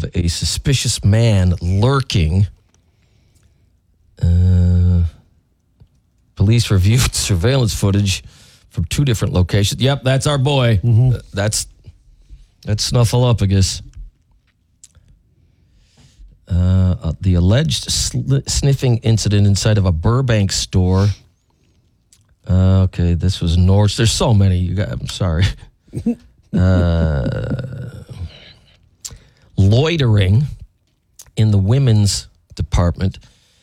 of a suspicious man lurking. Police reviewed surveillance footage from 2 different locations. Yep, that's our boy. That's Snuffleupagus. The alleged sniffing incident inside of a Burbank store. Okay, this was North. There's so many. I'm sorry. Loitering in the women's department.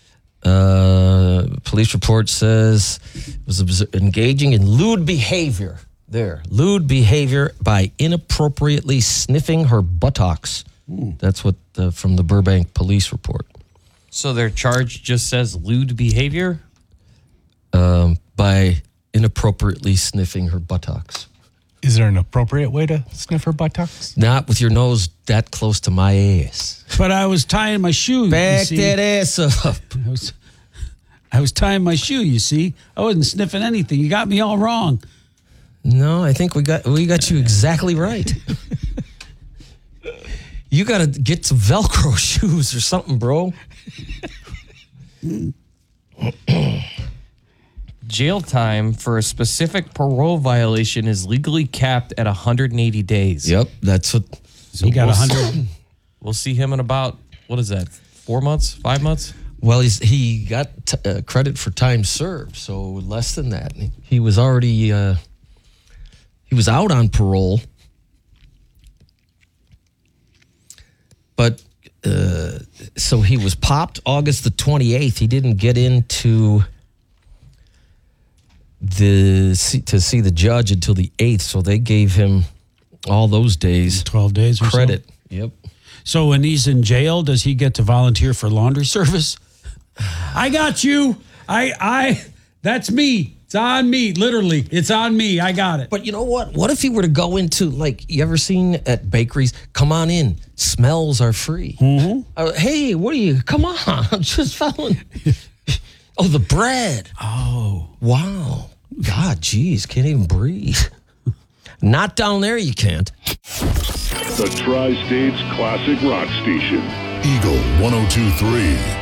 Police report says was engaging in lewd behavior. Lewd behavior by inappropriately sniffing her buttocks. That's what from the Burbank police report. So their charge just says lewd behavior? By inappropriately sniffing her buttocks. Is there an appropriate way to sniff her buttocks? Not with your nose that close to my ass. But I was tying my shoe. Back that ass up. I was tying my shoe, you see. I wasn't sniffing anything. You got me all wrong. No, I think we got you exactly right. You got to get some Velcro shoes or something, bro. Jail time for a specific parole violation is legally capped at 180 days. Yep, that's what. So he got 100. We'll see him in about, what is that, 4 months, 5 months? Well, he got credit for time served, so less than that. He was already he was out on parole, but so he was popped August the 28th. He didn't get into to see the judge until the 8th, so they gave him all those days 12 days or credit. So? Yep. So when he's in jail, does he get to volunteer for laundry service? I got you. That's me. It's on me. Literally, it's on me. I got it. But you know what? What if he were to go into, like, you ever seen at bakeries? Come on in. Smells are free. Mm-hmm. Hey, what are you? Come on. I'm just following. Oh, the bread. Oh. Wow. God, geez. Can't even breathe. Not down there, you can't. The Tri-State's classic rock station. Eagle 102.3.